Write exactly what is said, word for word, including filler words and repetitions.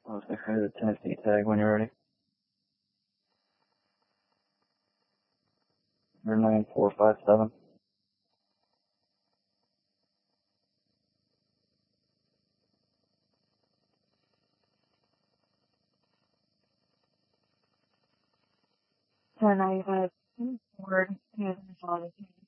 I'll say the Tennessee tag when you're ready. nine four five seven. ten ninety-five. Word. And